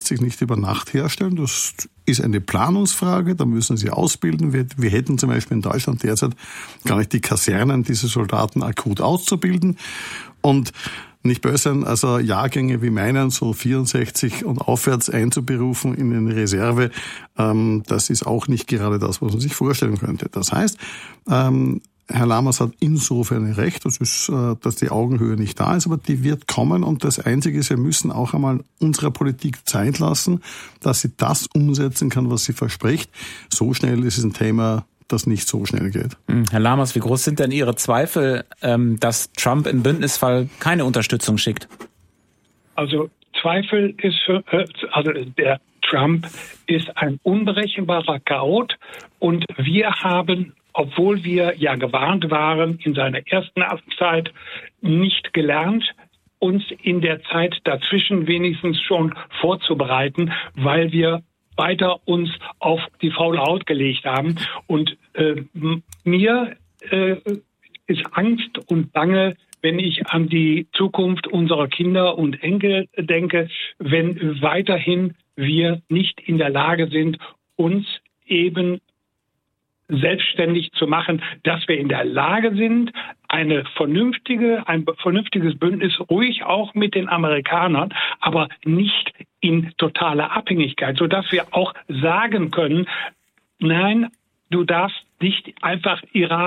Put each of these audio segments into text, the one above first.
sich nicht über Nacht herstellen. Das ist eine Planungsfrage, da müssen sie ausbilden. Wir hätten zum Beispiel in Deutschland derzeit gar nicht die Kasernen, diese Soldaten akut auszubilden. Und nicht böse sein, also Jahrgänge wie meinen, so 64 und aufwärts einzuberufen in eine Reserve, das ist auch nicht gerade das, was man sich vorstellen könnte. Das heißt, Herr Lammers hat insofern recht, das ist, dass die Augenhöhe nicht da ist, aber die wird kommen und das Einzige ist, wir müssen auch einmal unserer Politik Zeit lassen, dass sie das umsetzen kann, was sie verspricht. So schnell ist es ein Thema, das nicht so schnell geht. Herr Lammers, wie groß sind denn Ihre Zweifel, dass Trump im Bündnisfall keine Unterstützung schickt? Also Zweifel ist der Trump ist ein unberechenbarer Chaot und wir haben, obwohl wir ja gewarnt waren in seiner ersten Amtszeit, nicht gelernt, uns in der Zeit dazwischen wenigstens schon vorzubereiten, weil wir weiter uns auf die faule Haut gelegt haben. Und mir ist Angst und Bange, wenn ich an die Zukunft unserer Kinder und Enkel denke, wenn weiterhin wir nicht in der Lage sind, uns eben selbstständig zu machen, dass wir in der Lage sind, ein vernünftiges Bündnis, ruhig auch mit den Amerikanern, aber nicht in totaler Abhängigkeit, sodass wir auch sagen können, nein, du darfst nicht einfach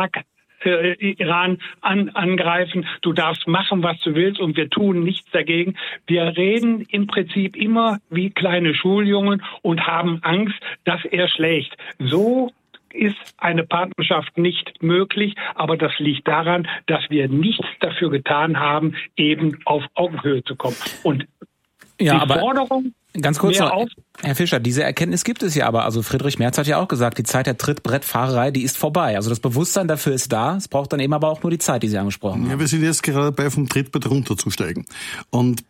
Iran angreifen, du darfst machen, was du willst und wir tun nichts dagegen. Wir reden im Prinzip immer wie kleine Schuljungen und haben Angst, dass er schlägt. So ist eine Partnerschaft nicht möglich, aber das liegt daran, dass wir nichts dafür getan haben, eben auf Augenhöhe zu kommen. Und ja, die Forderung... Ganz kurz noch, Herr Fischer, diese Erkenntnis gibt es ja aber. Also Friedrich Merz hat ja auch gesagt, die Zeit der Trittbrettfahrerei, die ist vorbei. Also das Bewusstsein dafür ist da. Es braucht dann eben aber auch nur die Zeit, die Sie angesprochen haben. Ja, wir sind jetzt gerade dabei, vom Trittbrett runterzusteigen. Und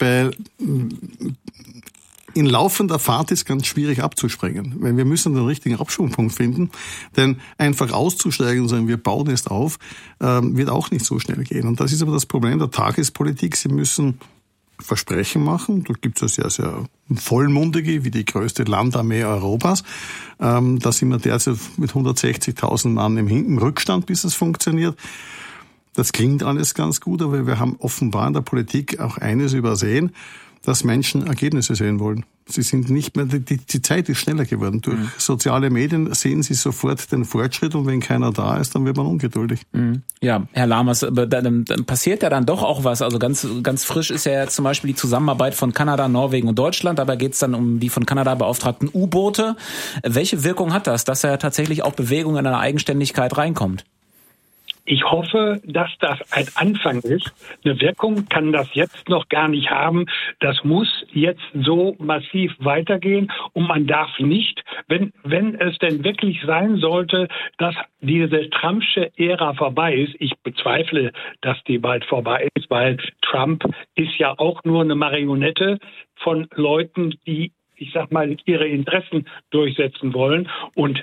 in laufender Fahrt ist ganz schwierig abzuspringen, weil wir müssen den richtigen Abschwungpunkt finden, denn einfach auszusteigen und sagen, wir bauen jetzt auf, wird auch nicht so schnell gehen. Und das ist aber das Problem der Tagespolitik. Sie müssen Versprechen machen. Da gibt es ja sehr, sehr vollmundige, wie die größte Landarmee Europas. Da sind wir derzeit mit 160.000 Mann im Rückstand, bis es funktioniert. Das klingt alles ganz gut, aber wir haben offenbar in der Politik auch eines übersehen, dass Menschen Ergebnisse sehen wollen. Sie sind nicht mehr, die Zeit ist schneller geworden. Durch soziale Medien sehen sie sofort den Fortschritt und wenn keiner da ist, dann wird man ungeduldig. Ja, Herr Lammers, dann passiert ja dann doch auch was. Also ganz frisch ist ja jetzt zum Beispiel die Zusammenarbeit von Kanada, Norwegen und Deutschland. Dabei geht es dann um die von Kanada beauftragten U-Boote. Welche Wirkung hat das, dass ja tatsächlich auch Bewegung in eine Eigenständigkeit reinkommt? Ich hoffe, dass das ein Anfang ist. Eine Wirkung kann das jetzt noch gar nicht haben. Das muss jetzt so massiv weitergehen. Und man darf nicht, wenn es denn wirklich sein sollte, dass diese Trumpsche Ära vorbei ist, ich bezweifle, dass die bald vorbei ist, weil Trump ist ja auch nur eine Marionette von Leuten, die, ich sag mal, ihre Interessen durchsetzen wollen. Und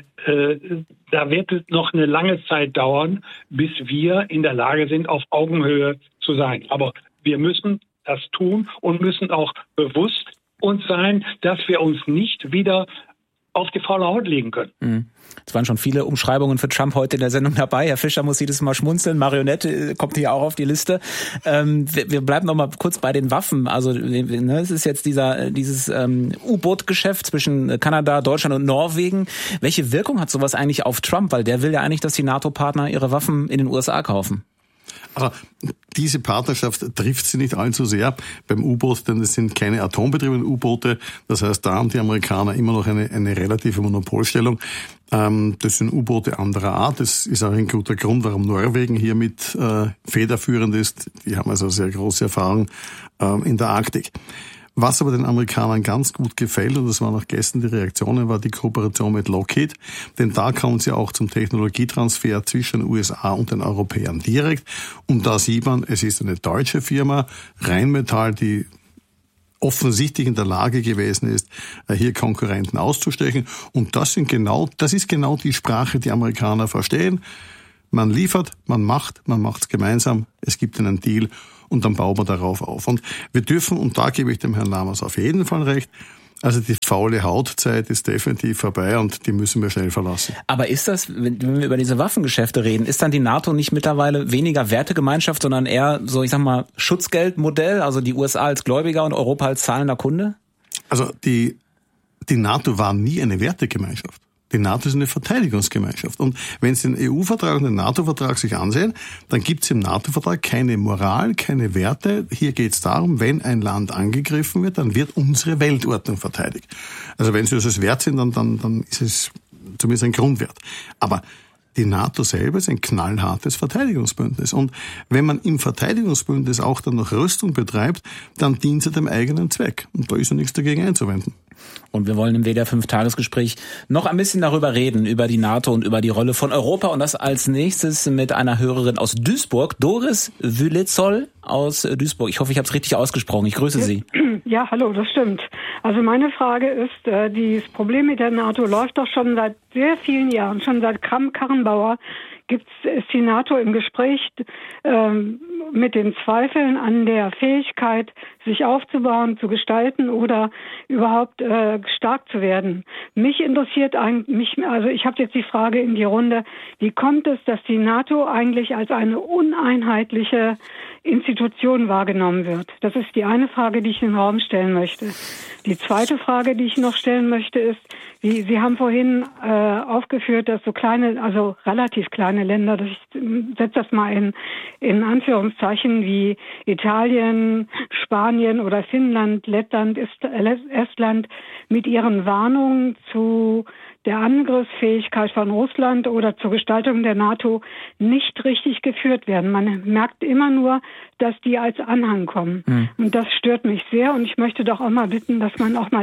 da wird es noch eine lange Zeit dauern, bis wir in der Lage sind, auf Augenhöhe zu sein. Aber wir müssen das tun und müssen auch bewusst uns sein, dass wir uns nicht wieder auf die faule Haut legen können. Es waren schon viele Umschreibungen für Trump heute in der Sendung dabei. Herr Fischer muss jedes Mal schmunzeln. Marionette kommt hier auch auf die Liste. Wir bleiben noch mal kurz bei den Waffen. Also es ist jetzt dieses U-Boot-Geschäft zwischen Kanada, Deutschland und Norwegen. Welche Wirkung hat sowas eigentlich auf Trump? Weil der will ja eigentlich, dass die NATO-Partner ihre Waffen in den USA kaufen. Aber diese Partnerschaft trifft sie nicht allzu sehr beim U-Boot, denn es sind keine atombetriebenen U-Boote. Das heißt, da haben die Amerikaner immer noch eine relative Monopolstellung. Das sind U-Boote anderer Art. Das ist auch ein guter Grund, warum Norwegen hier mit federführend ist. Die haben also sehr große Erfahrung in der Arktik. Was aber den Amerikanern ganz gut gefällt, und das waren auch gestern die Reaktionen, war die Kooperation mit Lockheed. Denn da kommen sie auch zum Technologietransfer zwischen den USA und den Europäern direkt. Und da sieht man, es ist eine deutsche Firma, Rheinmetall, die offensichtlich in der Lage gewesen ist, hier Konkurrenten auszustechen. Und das ist genau die Sprache, die Amerikaner verstehen. Man liefert, man macht's gemeinsam, es gibt einen Deal und dann bauen wir darauf auf. Und wir dürfen, und da gebe ich dem Herrn Lammers auf jeden Fall recht, Also die faule Hautzeit ist definitiv vorbei und die müssen wir schnell verlassen. Aber ist das, wenn wir über diese Waffengeschäfte reden, ist dann die NATO nicht mittlerweile weniger Wertegemeinschaft, sondern eher so, ich sag mal, Schutzgeldmodell, also die USA als Gläubiger und Europa als zahlender Kunde? Also die NATO war nie eine Wertegemeinschaft. Die NATO ist eine Verteidigungsgemeinschaft. Und wenn Sie den EU-Vertrag und den NATO-Vertrag sich ansehen, dann gibt es im NATO-Vertrag keine Moral, keine Werte. Hier geht es darum, wenn ein Land angegriffen wird, dann wird unsere Weltordnung verteidigt. Also wenn Sie das als Wert sind, dann ist es zumindest ein Grundwert. Aber die NATO selber ist ein knallhartes Verteidigungsbündnis. Und wenn man im Verteidigungsbündnis auch dann noch Rüstung betreibt, dann dient sie dem eigenen Zweck. Und da ist ja nichts dagegen einzuwenden. Und wir wollen im WDR 5-Tagesgespräch noch ein bisschen darüber reden, über die NATO und über die Rolle von Europa. Und das als nächstes mit einer Hörerin aus Duisburg, Doris Wülitzoll aus Duisburg. Ich hoffe, ich habe es richtig ausgesprochen. Ich grüße Sie. Ja, hallo, das stimmt. Also meine Frage ist, das Problem mit der NATO läuft doch schon seit sehr vielen Jahren, schon seit Kramp-Karrenbauer ist die NATO im Gespräch mit den Zweifeln an der Fähigkeit, sich aufzubauen, zu gestalten oder überhaupt stark zu werden. Mich interessiert eigentlich, also ich habe jetzt die Frage in die Runde, wie kommt es, dass die NATO eigentlich als eine uneinheitliche Institution wahrgenommen wird? Das ist die eine Frage, die ich in den Raum stellen möchte. Die zweite Frage, die ich noch stellen möchte, ist, Sie haben vorhin aufgeführt, dass so kleine, also relativ kleine Länder, ich setze das mal in Anführungszeichen, wie Italien, Spanien oder Finnland, Lettland, Estland mit ihren Warnungen zu der Angriffsfähigkeit von Russland oder zur Gestaltung der NATO nicht richtig geführt werden. Man merkt immer nur, dass die als Anhang kommen. Und das stört mich sehr. Und ich möchte doch auch mal bitten, dass man auch mal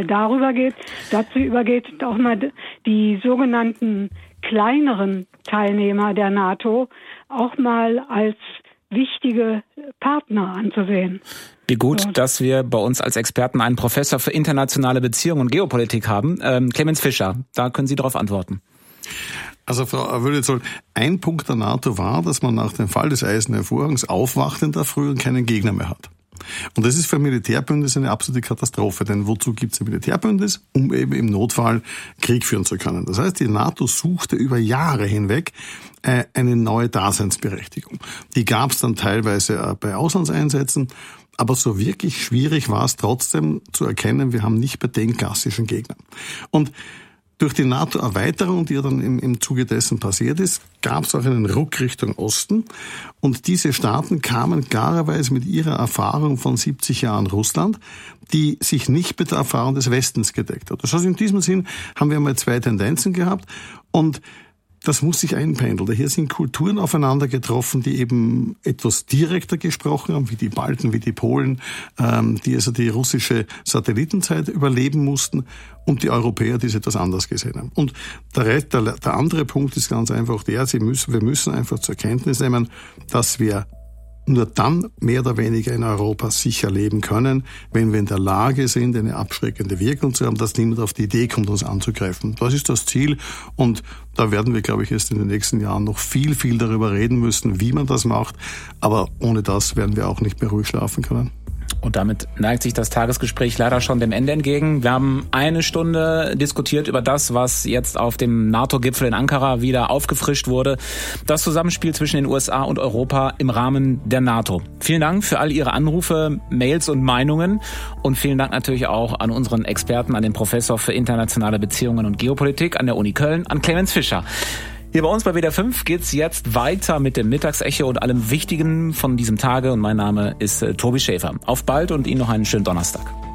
dazu übergeht, auch mal die sogenannten kleineren Teilnehmer der NATO auch mal als wichtige Partner anzusehen. Wie gut, dass wir bei uns als Experten einen Professor für internationale Beziehungen und Geopolitik haben. Clemens Fischer, da können Sie darauf antworten. Also Frau Wülitzoll, ein Punkt der NATO war, dass man nach dem Fall des Eisernen Vorhangs aufwacht in der Früh und keinen Gegner mehr hat. Und das ist für ein Militärbündnis eine absolute Katastrophe, denn wozu gibt es ein Militärbündnis? Um eben im Notfall Krieg führen zu können. Das heißt, die NATO suchte über Jahre hinweg eine neue Daseinsberechtigung. Die gab es dann teilweise bei Auslandseinsätzen, aber so wirklich schwierig war es trotzdem zu erkennen, wir haben nicht bei den klassischen Gegnern. Und durch die NATO-Erweiterung, die ja dann im Zuge dessen passiert ist, gab es auch einen Ruck Richtung Osten. Und diese Staaten kamen klarerweise mit ihrer Erfahrung von 70 Jahren Russland, die sich nicht mit der Erfahrung des Westens gedeckt hat. Das heißt, in diesem Sinn haben wir einmal zwei Tendenzen gehabt und das muss sich einpendeln. Hier sind Kulturen aufeinander getroffen, die eben etwas direkter gesprochen haben, wie die Balten, wie die Polen, die also die russische Satellitenzeit überleben mussten und die Europäer, die es etwas anders gesehen haben. Und der andere Punkt ist ganz einfach der, wir müssen einfach zur Kenntnis nehmen, dass wir nur dann mehr oder weniger in Europa sicher leben können, wenn wir in der Lage sind, eine abschreckende Wirkung zu haben, dass niemand auf die Idee kommt, uns anzugreifen. Das ist das Ziel und da werden wir, glaube ich, erst in den nächsten Jahren noch viel, viel darüber reden müssen, wie man das macht. Aber ohne das werden wir auch nicht mehr ruhig schlafen können. Und damit neigt sich das Tagesgespräch leider schon dem Ende entgegen. Wir haben eine Stunde diskutiert über das, was jetzt auf dem NATO-Gipfel in Ankara wieder aufgefrischt wurde. Das Zusammenspiel zwischen den USA und Europa im Rahmen der NATO. Vielen Dank für all Ihre Anrufe, Mails und Meinungen. Und vielen Dank natürlich auch an unseren Experten, an den Professor für internationale Beziehungen und Geopolitik an der Uni Köln, an Clemens Fischer. Hier bei uns bei WDR 5 geht's jetzt weiter mit dem Mittagsecho und allem Wichtigen von diesem Tage. Und mein Name ist Tobi Schäfer. Auf bald und Ihnen noch einen schönen Donnerstag.